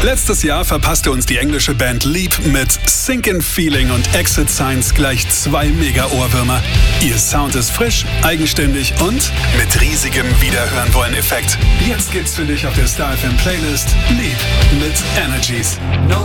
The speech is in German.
Letztes Jahr verpasste uns die englische Band Leap mit Sinkin' Feeling und Exit Signs gleich 2 Mega-Ohrwürmer. Ihr Sound ist frisch, eigenständig und mit riesigem Wiederhören-Wollen-Effekt. Jetzt gibt's für dich auf der Star FM Playlist Leap mit Energies.